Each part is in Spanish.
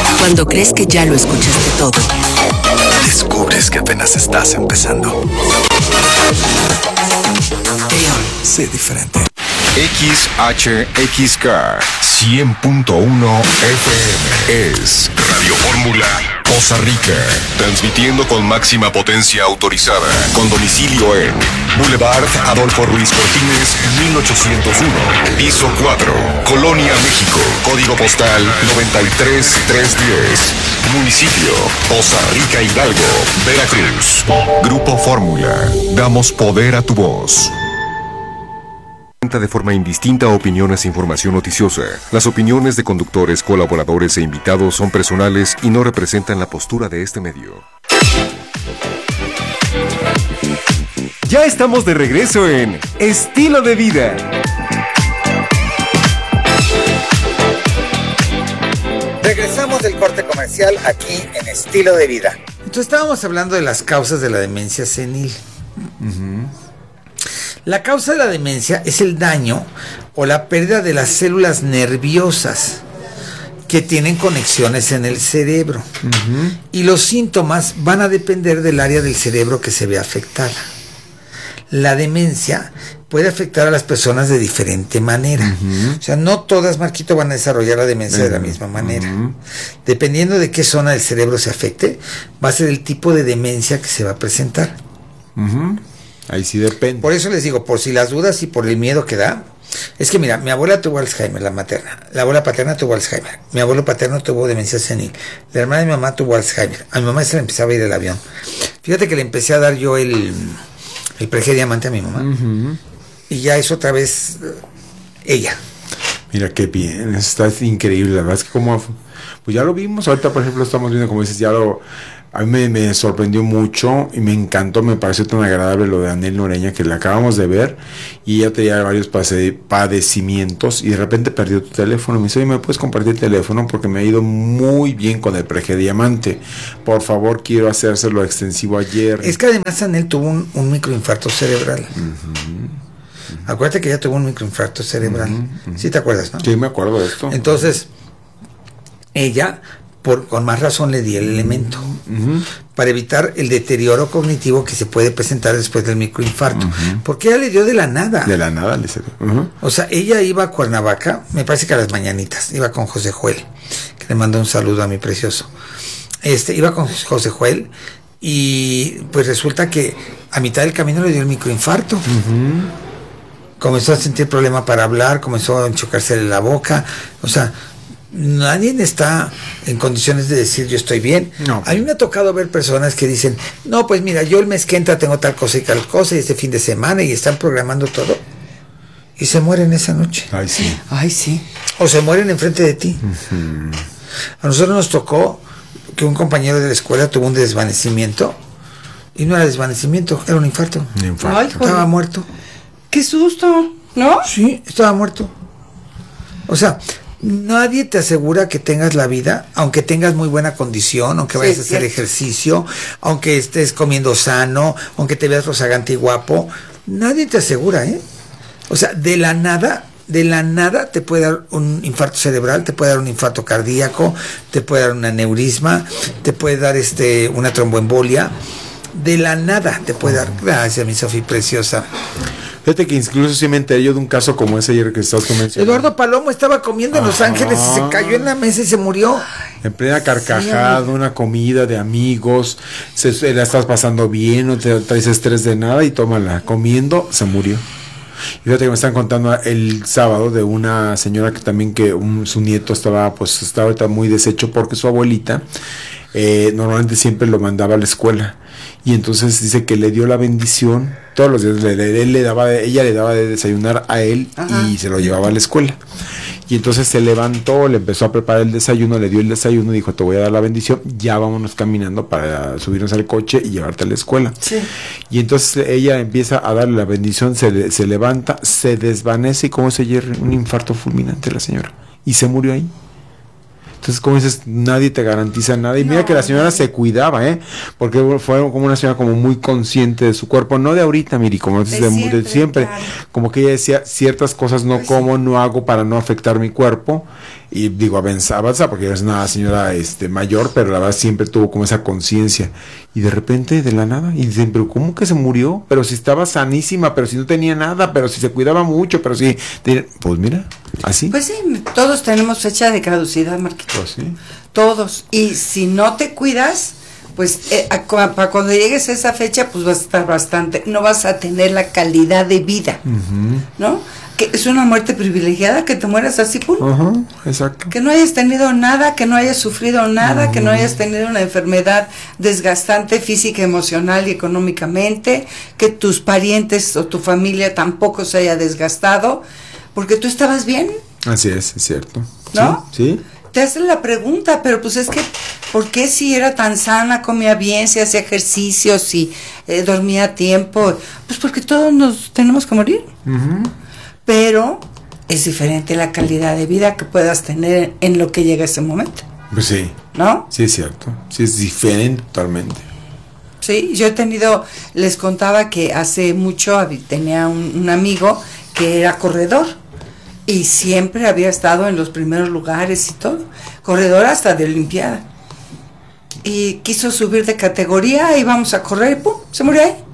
Cuando crees que ya lo escuchaste todo, descubres que apenas estás empezando. Sé diferente. XHXK 100.1 FM es Radio Fórmula Poza Rica, transmitiendo con máxima potencia autorizada, con domicilio en Boulevard Adolfo Ruiz Cortines, 1801, piso 4, Colonia, México, código postal 93310, municipio Poza Rica, Hidalgo, Veracruz. Grupo Fórmula, damos poder a tu voz. De forma indistinta opiniones e información noticiosa. Las opiniones de conductores, colaboradores e invitados son personales y no representan la postura de este medio. Ya estamos de regreso en Estilo de Vida. Regresamos del corte comercial aquí en Estilo de Vida. Entonces estábamos hablando de las causas de la demencia senil. La causa de la demencia es el daño o la pérdida de las células nerviosas que tienen conexiones en el cerebro. Y los síntomas van a depender del área del cerebro que se ve afectada. La demencia puede afectar a las personas de diferente manera. O sea, no todas, Marquito, van a desarrollar la demencia de la misma manera. Dependiendo de qué zona del cerebro se afecte, va a ser el tipo de demencia que se va a presentar. Ahí sí depende. Por eso les digo, por si las dudas y por el miedo que da, es que mira, mi abuela tuvo Alzheimer, la materna, la abuela paterna tuvo Alzheimer, mi abuelo paterno tuvo demencia senil, la hermana de mi mamá tuvo Alzheimer, a mi mamá se le empezaba a ir el avión. Fíjate que le empecé a dar yo el preje diamante a mi mamá, y ya es otra vez ella. Mira qué bien, está increíble, la verdad es que como, pues ya lo vimos, ahorita por ejemplo estamos viendo, como dices, a mí me sorprendió mucho y me encantó, me pareció tan agradable lo de Anel Noreña, que la acabamos de ver y ella tenía varios padecimientos y de repente perdió tu teléfono. Me dice, oye, ¿me puedes compartir el teléfono? Porque me ha ido muy bien con el preje diamante. Por favor, quiero hacérselo extensivo ayer. Es que además Anel tuvo un microinfarto cerebral. Acuérdate que ella tuvo un microinfarto cerebral. ¿Sí te acuerdas, no? Sí, me acuerdo de esto. Entonces, ella... con más razón le di el elemento para evitar el deterioro cognitivo que se puede presentar después del microinfarto, porque ella le dio de la nada le salió. O sea, ella iba a Cuernavaca, me parece que a las mañanitas, iba con José Joel, que le mando un saludo a mi precioso, iba con José Joel y pues resulta que a mitad del camino le dio el microinfarto. Comenzó a sentir problema para hablar, comenzó a enchocarse la boca, o sea, nadie está en condiciones de decir yo estoy bien. No. A mí me ha tocado ver personas que dicen, no, pues mira, yo el mes que entra tengo tal cosa y tal cosa y este fin de semana, y están programando todo y se mueren esa noche. Ay, sí. Ay, sí. O se mueren enfrente de ti. A nosotros nos tocó que un compañero de la escuela tuvo un desvanecimiento y no era desvanecimiento, era un infarto. Ay, estaba muerto. Qué susto, ¿no? Sí, estaba muerto. O sea, nadie te asegura que tengas la vida, aunque tengas muy buena condición, aunque vayas a hacer ejercicio, aunque estés comiendo sano, aunque te veas rozagante y guapo. Nadie te asegura, ¿eh? O sea, de la nada te puede dar un infarto cerebral, te puede dar un infarto cardíaco, te puede dar un aneurisma, te puede dar una tromboembolia. De la nada te puede dar. Gracias, mi Sofía preciosa. Fíjate que incluso sí me enteré yo de un caso como ese ayer que estás mencionando. Eduardo Palomo estaba comiendo en Los Ángeles y se cayó en la mesa y se murió. En plena carcajada, una comida de amigos, la estás pasando bien, no te traes estrés de nada y tómala. Comiendo, se murió. Y fíjate que me están contando el sábado de una señora que también su nieto estaba ahorita muy deshecho porque su abuelita normalmente siempre lo mandaba a la escuela. Y entonces dice que le dio la bendición todos los días, ella le daba de desayunar a él. Ajá. Y se lo llevaba a la escuela. Y entonces se levantó, le empezó a preparar el desayuno, le dio el desayuno, dijo, te voy a dar la bendición, ya vámonos caminando para subirnos al coche y llevarte a la escuela. Sí. Y entonces ella empieza a darle la bendición, se levanta, se desvanece y como se hierve un infarto fulminante la señora. Y se murió ahí. Entonces, como dices, nadie te garantiza nada. Y mira No, que la señora no. se cuidaba, porque fue como una señora como muy consciente de su cuerpo, no de ahorita, Miri, como dices, de siempre. Claro. Como que ella decía, ciertas cosas no Pues como, no hago para no afectar mi cuerpo. Y digo, avanza porque es una señora mayor, pero la verdad siempre tuvo como esa conciencia. Y de repente, de la nada, y dicen, pero ¿cómo que se murió? Pero si estaba sanísima, pero si no tenía nada, pero si se cuidaba mucho, pero si... Pues mira, así. Pues sí, todos tenemos fecha de caducidad, Marquito. Pues sí. Todos. Y si no te cuidas, pues para cuando llegues a esa fecha, pues vas a estar bastante, no vas a tener la calidad de vida, ¿no? Que es una muerte privilegiada, que te mueras así, pum. Ajá, exacto. Que no hayas tenido nada, que no hayas sufrido nada, que no hayas tenido una enfermedad desgastante física, emocional y económicamente, que tus parientes o tu familia tampoco se haya desgastado, porque tú estabas bien, Así es cierto. ¿no? Sí. Te hacen la pregunta, pero pues es que, ¿por qué si era tan sana, comía bien, si hacía ejercicios, si dormía a tiempo? Pues porque todos nos tenemos que morir. Pero es diferente la calidad de vida que puedas tener en lo que llega ese momento, Pues sí. ¿no? Sí es cierto. Sí es diferente totalmente. Sí, yo he tenido, les contaba que hace mucho tenía un amigo que era corredor y siempre había estado en los primeros lugares y todo, corredor hasta de Olimpiada. Y quiso subir de categoría, íbamos a correr y ¡pum! Se murió ahí.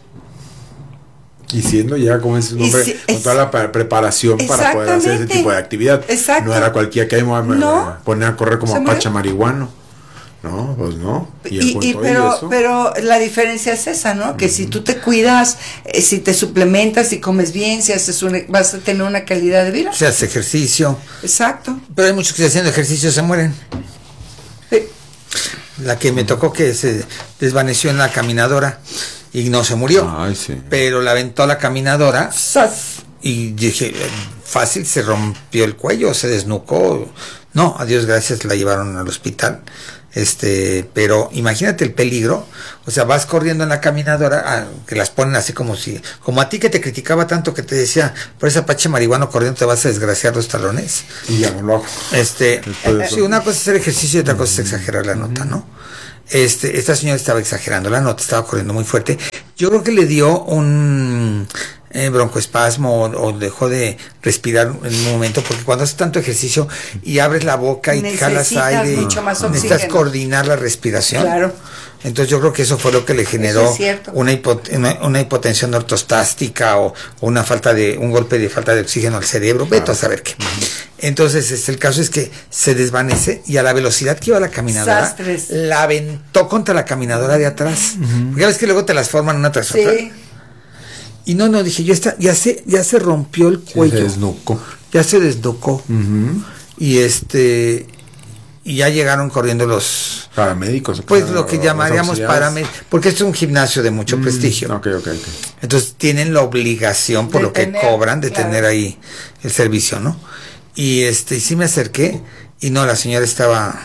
Y siendo ya como ese hombre con toda la preparación para poder hacer ese Exactamente. tipo de actividad. Exacto. No era cualquiera que No. poner a correr como Se Apache murió. marihuano. No, pues no. Y eso. Pero la diferencia es esa, ¿no? Que si tú te cuidas, si te suplementas, si comes bien, si haces vas a tener una calidad de vida. Se hace ejercicio. Exacto. Pero hay muchos que haciendo ejercicio se mueren. Sí. La que me tocó que se desvaneció en la caminadora y no se murió. Ay, sí. Pero la aventó la caminadora ¡Sas! y dije, fácil, se rompió el cuello, se desnucó. No, a Dios gracias, la llevaron al hospital. Pero imagínate el peligro, o sea, vas corriendo en la caminadora, que las ponen así como a ti que te criticaba tanto, que te decía, por ese Apache marihuano corriendo te vas a desgraciar los talones. Y ya no lo hago. Sí, una cosa es hacer ejercicio y otra cosa es exagerar la nota, ¿no? Esta señora estaba exagerando la nota, estaba corriendo muy fuerte. Yo creo que le dio un broncoespasmo o dejó de respirar en un momento, porque cuando haces tanto ejercicio y abres la boca y jalas aire, mucho más necesitas oxígeno. coordinar la respiración. Claro. Entonces yo creo que eso fue lo que le generó Eso es cierto. una hipotensión ortostástica o un golpe de falta de oxígeno al cerebro, vete a saber qué. Entonces el caso es que se desvanece y a la velocidad que iba la caminadora, Sastres. la aventó contra la caminadora de atrás. Porque ya ves que luego te las forman una tras otra. Sí. Y no, dije yo, ya se rompió el cuello. Se desnucó. Ya se desnucó. Y y ya llegaron corriendo los Paramédicos. pues lo que llamaríamos paramédicos, porque es un gimnasio de mucho prestigio. Ok. Entonces tienen la obligación por De lo que tener, cobran de claro. tener ahí el servicio, ¿no? Y sí me acerqué y no, la señora estaba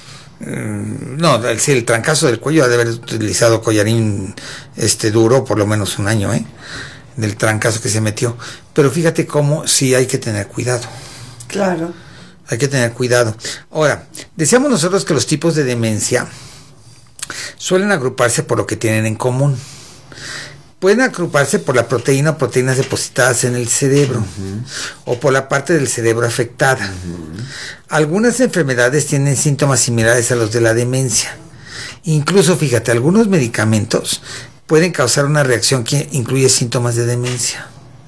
el trancazo del cuello ha de haber utilizado collarín duro por lo menos un año, del trancazo que se metió. Pero fíjate cómo sí hay que tener cuidado. Claro. Hay que tener cuidado. Ahora, decíamos nosotros que los tipos de demencia suelen agruparse por lo que tienen en común. Pueden agruparse por la proteína o proteínas depositadas en el cerebro o por la parte del cerebro afectada. Algunas enfermedades tienen síntomas similares a los de la demencia. Incluso, fíjate, algunos medicamentos pueden causar una reacción que incluye síntomas de demencia.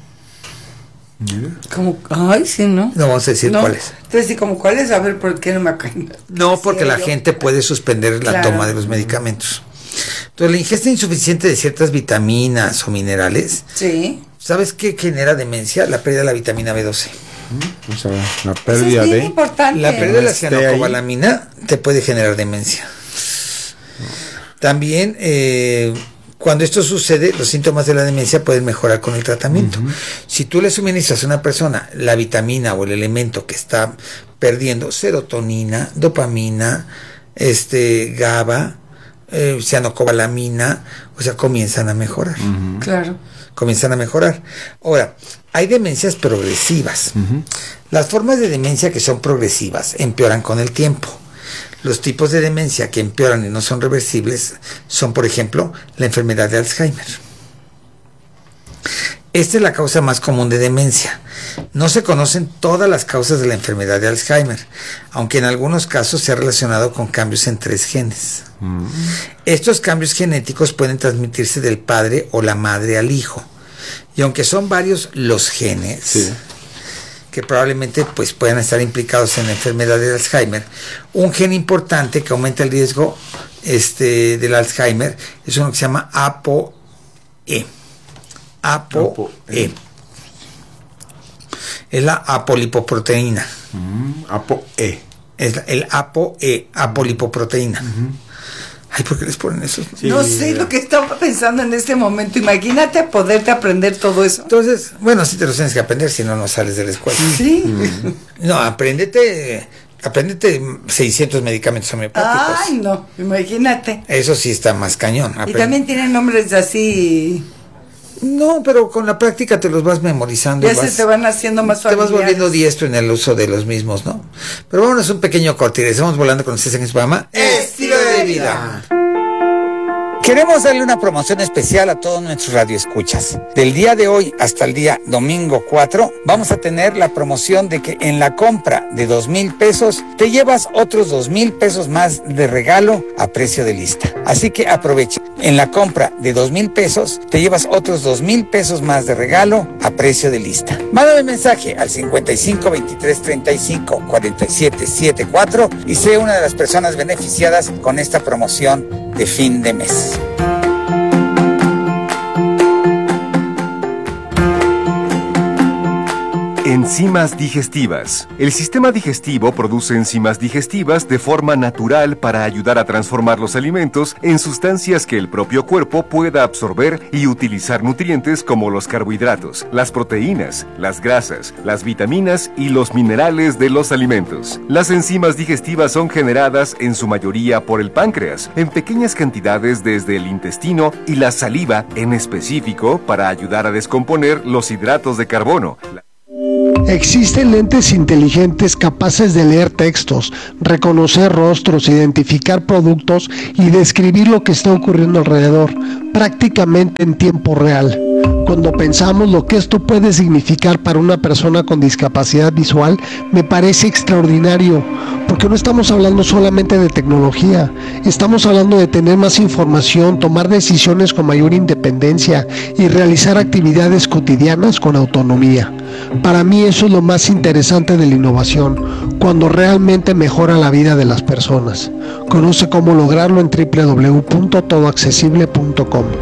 Como, ay, sí, ¿no? No vamos a decir No. cuáles. Entonces, sí, como cuáles, a ver, ¿por qué no me acuerdo? No, porque la Sí, gente puede suspender la Claro. toma de los medicamentos. Entonces, la ingesta insuficiente de ciertas vitaminas o minerales, Sí. ¿sabes qué genera demencia? La pérdida de la vitamina B12. O sea, la Eso pérdida es bien de... importante. La pérdida de la esté ahí. cianocobalamina te puede generar demencia. También, cuando esto sucede, los síntomas de la demencia pueden mejorar con el tratamiento. Si tú le suministras a una persona la vitamina o el elemento que está perdiendo, serotonina, dopamina, GABA, cianocobalamina, o sea, comienzan a mejorar. Claro. Comienzan a mejorar. Ahora, hay demencias progresivas. Las formas de demencia que son progresivas empeoran con el tiempo. Los tipos de demencia que empeoran y no son reversibles son, por ejemplo, la enfermedad de Alzheimer. Esta es la causa más común de demencia. No se conocen todas las causas de la enfermedad de Alzheimer, aunque en algunos casos se ha relacionado con cambios en 3 genes. Estos cambios genéticos pueden transmitirse del padre o la madre al hijo. Y aunque son varios los genes que probablemente pues, puedan estar implicados en la enfermedad de Alzheimer, un gen importante que aumenta el riesgo del Alzheimer es uno que se llama ApoE. ApoE. Es la apolipoproteína. ApoE. Es el ApoE, apolipoproteína. Ay, ¿por qué les ponen eso? Sí, no sé lo que estaba pensando en este momento. Imagínate poderte aprender todo eso. Entonces, bueno, sí te lo tienes que aprender, si no, no sales de la escuela. Sí. No, apréndete 600 medicamentos homeopáticos. Ay, no, imagínate. Eso sí está más cañón. Y también tienen nombres así. No, pero con la práctica te los vas memorizando. Ya se te van haciendo más familiares. Te vas volviendo diestro en el uso de los mismos, ¿no? Pero vámonos un pequeño corte y estamos volando con ustedes en este programa Estilo de Vida. Queremos darle una promoción especial a todos nuestros radioescuchas. Del día de hoy hasta el día domingo 4, vamos a tener la promoción de que en la compra de 2,000 pesos, te llevas otros 2,000 pesos más de regalo a precio de lista. Así que aprovecha. En la compra de 2,000 pesos, te llevas otros 2,000 pesos más de regalo a precio de lista. Mándame mensaje al 55 23 35 47 74 y sé una de las personas beneficiadas con esta promoción de fin de mes. Enzimas digestivas. El sistema digestivo produce enzimas digestivas de forma natural para ayudar a transformar los alimentos en sustancias que el propio cuerpo pueda absorber y utilizar nutrientes como los carbohidratos, las proteínas, las grasas, las vitaminas y los minerales de los alimentos. Las enzimas digestivas son generadas en su mayoría por el páncreas, en pequeñas cantidades desde el intestino y la saliva en específico para ayudar a descomponer los hidratos de carbono. Existen lentes inteligentes capaces de leer textos, reconocer rostros, identificar productos y describir lo que está ocurriendo alrededor, prácticamente en tiempo real. Cuando pensamos lo que esto puede significar para una persona con discapacidad visual, me parece extraordinario, porque no estamos hablando solamente de tecnología, estamos hablando de tener más información, tomar decisiones con mayor independencia y realizar actividades cotidianas con autonomía. Para mí eso es lo más interesante de la innovación, cuando realmente mejora la vida de las personas. Conoce cómo lograrlo en www.todoaccesible.com.